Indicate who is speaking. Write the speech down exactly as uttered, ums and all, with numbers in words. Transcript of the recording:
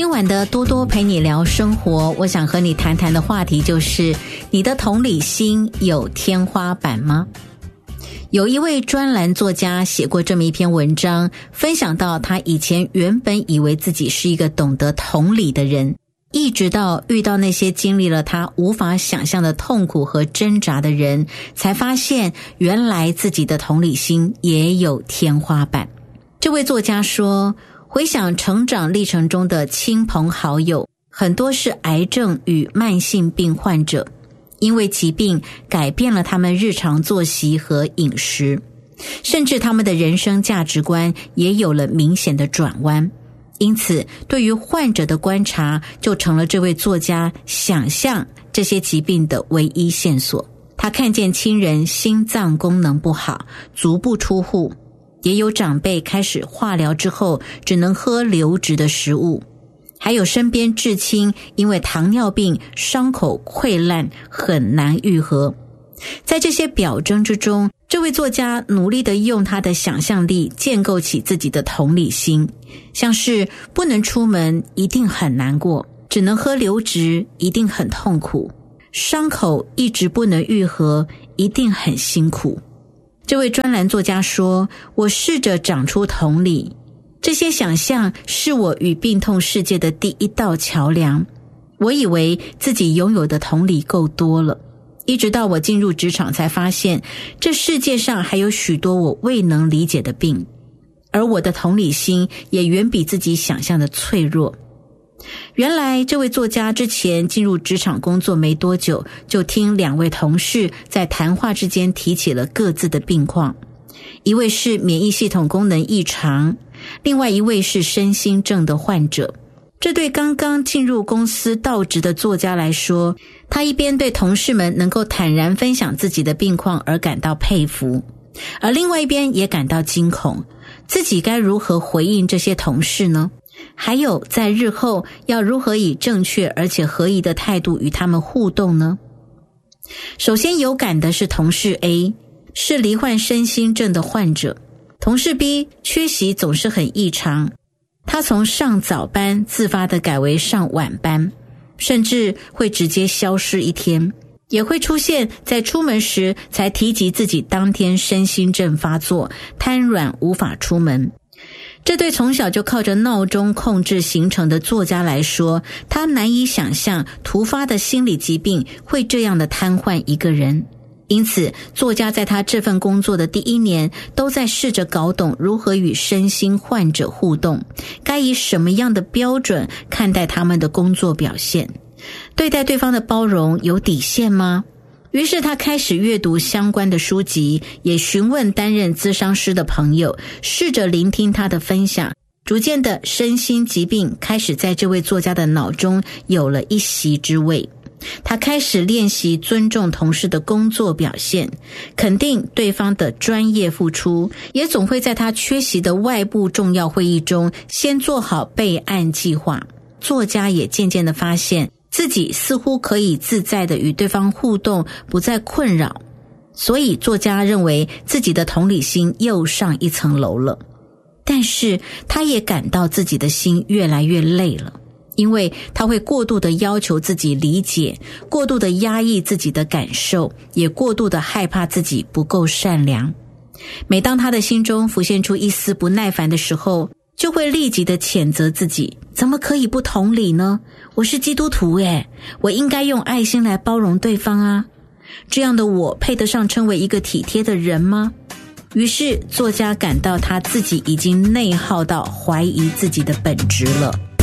Speaker 1: 今晚的多多陪你聊生活，我想和你谈谈的话题就是：你的同理心有天花板吗？有一位专栏作家写过这么一篇文章，分享到他以前原本以为自己是一个懂得同理的人，一直到遇到那些经历了他无法想象的痛苦和挣扎的人，才发现原来自己的同理心也有天花板。这位作家说，回想成长历程中的亲朋好友，很多是癌症与慢性病患者，因为疾病改变了他们日常作息和饮食，甚至他们的人生价值观也有了明显的转弯。因此，对于患者的观察就成了这位作家想象这些疾病的唯一线索。他看见亲人心脏功能不好，足不出户，也有长辈开始化疗之后只能喝流质的食物，还有身边至亲因为糖尿病伤口溃烂很难愈合。在这些表征之中，这位作家努力地用他的想象力建构起自己的同理心，像是不能出门一定很难过，只能喝流质一定很痛苦，伤口一直不能愈合一定很辛苦。这位专栏作家说，我试着长出同理，这些想象是我与病痛世界的第一道桥梁。我以为自己拥有的同理够多了，一直到我进入职场才发现，这世界上还有许多我未能理解的病，而我的同理心也远比自己想象的脆弱。原来这位作家之前进入职场工作没多久，就听两位同事在谈话之间提起了各自的病况，一位是免疫系统功能异常，另外一位是身心症的患者。这对刚刚进入公司到职的作家来说，他一边对同事们能够坦然分享自己的病况而感到佩服，而另外一边也感到惊恐，自己该如何回应这些同事呢？还有在日后要如何以正确而且合宜的态度与他们互动呢？首先有感的是同事 A， 是罹患身心症的患者。同事 B 缺席总是很异常，他从上早班自发地改为上晚班，甚至会直接消失一天，也会出现在出门时才提及自己当天身心症发作，瘫软无法出门。这对从小就靠着闹钟控制行程的作家来说，他难以想象突发的心理疾病会这样的瘫痪一个人。因此，作家在他这份工作的第一年，都在试着搞懂如何与身心患者互动，该以什么样的标准看待他们的工作表现，对待对方的包容有底线吗？于是他开始阅读相关的书籍，也询问担任咨商师的朋友，试着聆听他的分享。逐渐的，身心疾病开始在这位作家的脑中有了一席之位。他开始练习尊重同事的工作表现，肯定对方的专业付出，也总会在他缺席的外部重要会议中先做好备案计划。作家也渐渐地发现，自己似乎可以自在地与对方互动，不再困扰，所以作家认为自己的同理心又上一层楼了。但是他也感到自己的心越来越累了，因为他会过度地要求自己理解，过度地压抑自己的感受，也过度地害怕自己不够善良。每当他的心中浮现出一丝不耐烦的时候，就会立即地谴责自己，怎么可以不同理呢？我是基督徒耶，我应该用爱心来包容对方啊。这样的我配得上称为一个体贴的人吗？于是作家感到他自己已经内耗到怀疑自己的本质了。